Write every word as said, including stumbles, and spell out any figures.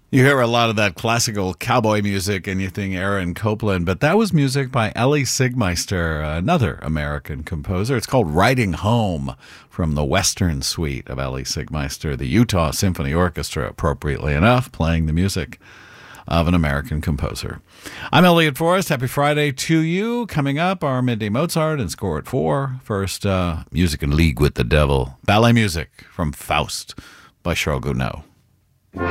You hear a lot of that classical cowboy music and you think Aaron Copland, but that was music by Ellie Sigmeister, another American composer. It's called Riding Home from the Western Suite of Ellie Sigmeister, the Utah Symphony Orchestra, appropriately enough, playing the music of an American composer. I'm Elliot Forrest. Happy Friday to you. Coming up, our Midday Mozart and Score at Four. First, uh, music in league with the devil. Ballet music from Faust by Charles Gounod.